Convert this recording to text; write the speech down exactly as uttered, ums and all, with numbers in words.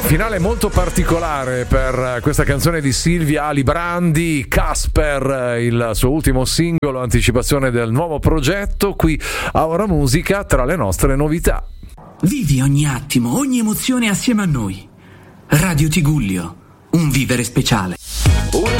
Finale molto particolare per questa canzone di Silvia Alibrandi, Casper, il suo ultimo singolo, anticipazione del nuovo progetto, qui a Ora Musica, tra le nostre novità. Vivi ogni attimo, ogni emozione assieme a noi. Radio Tigullio, un vivere speciale.